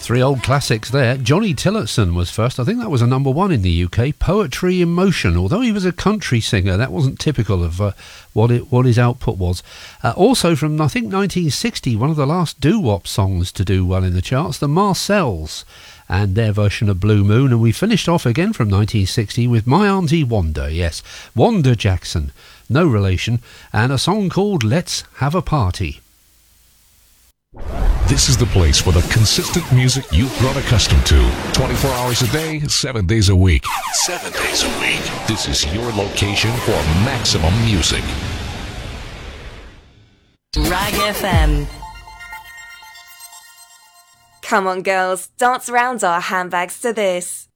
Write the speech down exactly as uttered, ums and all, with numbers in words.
Three old classics there. Johnny Tillotson was first. I think that was a number one in the U K. Poetry in Motion. Although he was a country singer, that wasn't typical of uh, what it what his output was. Uh, also from, I think, nineteen sixty, one of the last doo-wop songs to do well in the charts, the Marcells, and their version of Blue Moon. And we finished off again from nineteen sixty with My Auntie Wanda. Yes, Wanda Jackson, no relation, and a song called Let's Have a Party. This is the place for the consistent music you've grown accustomed to. twenty-four hours a day, seven days a week. Seven days a week. This is your location for maximum music. Rag F M. Come on, girls, dance around our handbags to this.